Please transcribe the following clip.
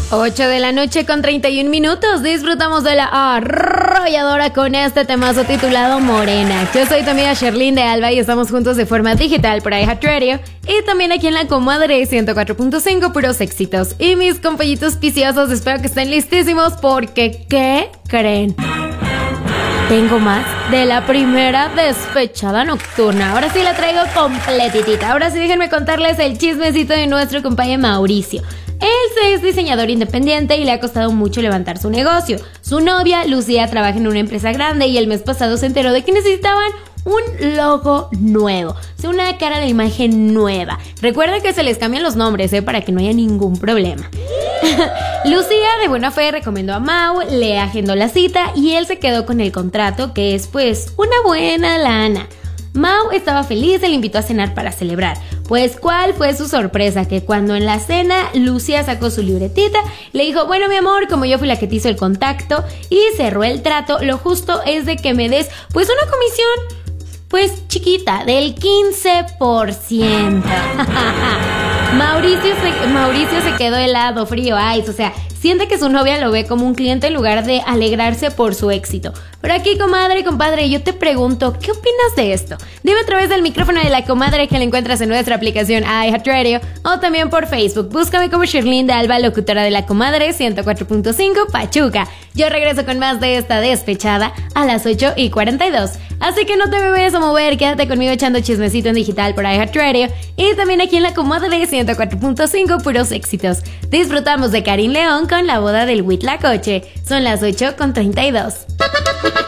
8 de la noche con 31 minutos. Disfrutamos de la arrolladora con este temazo titulado Morena. Yo soy tu amiga Sherlyn de Alba y estamos juntos de forma digital por iHeartRadio y también aquí en la comadre 104.5, puros éxitos. Y mis compañitos viciosos, espero que estén listísimos porque ¿qué creen? Tengo más de la primera despechada nocturna. Ahora sí la traigo completitita. Ahora sí déjenme contarles el chismecito de nuestro compañero Mauricio. Él es diseñador independiente y le ha costado mucho levantar su negocio. Su novia, Lucía, trabaja en una empresa grande y el mes pasado se enteró de que necesitaban un logo nuevo, o sea, una cara de imagen nueva. Recuerden que se les cambian los nombres, para que no haya ningún problema. Lucía, de buena fe, recomendó a Mau, le agendó la cita y él se quedó con el contrato, que es pues una buena lana. Mau estaba feliz, le invitó a cenar para celebrar. Pues, ¿cuál fue su sorpresa? Que cuando en la cena Lucía sacó su libretita, le dijo, bueno, mi amor, como yo fui la que te hizo el contacto y cerró el trato, lo justo es de que me des, pues, una comisión, pues, chiquita, del 15%. Mauricio se quedó helado, frío, ice, o sea, siente que su novia lo ve como un cliente en lugar de alegrarse por su éxito. Pero aquí, comadre y compadre, yo te pregunto, ¿qué opinas de esto? Dime a través del micrófono de la comadre que la encuentras en nuestra aplicación iHeartRadio o también por Facebook. Búscame como Sherlyn de Alba, locutora de la comadre 104.5 Pachuca. Yo regreso con más de esta despechada a las 8:42. Así que no te me vayas a mover, quédate conmigo echando chismecito en digital por iHeartRadio y también aquí en la comadre 104.5 puros éxitos. Disfrutamos de Karim León con La boda del Huitlacoche. Son las 8:32.